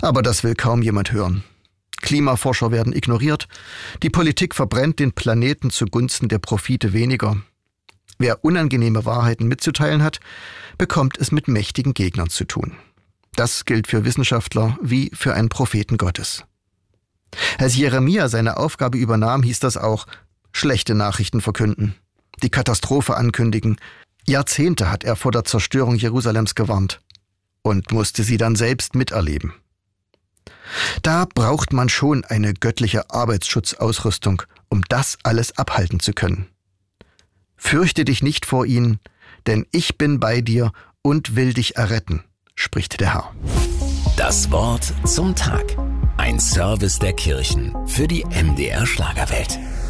Aber das will kaum jemand hören. Klimaforscher werden ignoriert, die Politik verbrennt den Planeten zugunsten der Profite weniger. Wer unangenehme Wahrheiten mitzuteilen hat, bekommt es mit mächtigen Gegnern zu tun. Das gilt für Wissenschaftler wie für einen Propheten Gottes. Als Jeremia seine Aufgabe übernahm, hieß das auch: schlechte Nachrichten verkünden, die Katastrophe ankündigen. Jahrzehnte hat er vor der Zerstörung Jerusalems gewarnt und musste sie dann selbst miterleben. Da braucht man schon eine göttliche Arbeitsschutzausrüstung, um das alles abhalten zu können. Fürchte dich nicht vor ihnen, denn ich bin bei dir und will dich erretten, spricht der Herr. Das Wort zum Tag. Ein Service der Kirchen für die MDR Schlagerwelt.